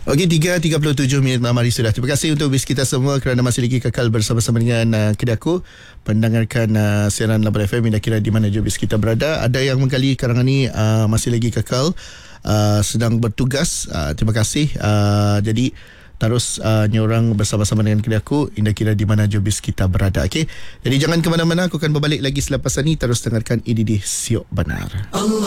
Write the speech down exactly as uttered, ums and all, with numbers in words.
Okey, tiga tiga puluh tujuh minit malam hari sudah. Terima kasih untuk bis kita semua kerana masih lagi kekal bersama-sama dengan uh, Kedaku, mendengarkan uh, siaran Lapan F M. Dah kira di mana je bis kita berada. Ada yang menggali karangan ni uh, masih lagi kekal, uh, sedang bertugas. Uh, terima kasih. Uh, jadi terus uh, nyorang bersama-sama dengan Kedaku, indah kira di mana je bis kita berada. Okey. Jadi jangan ke mana-mana, aku akan berbalik lagi selepas ini. Terus dengarkan Ini Di Siok Benar. Allah.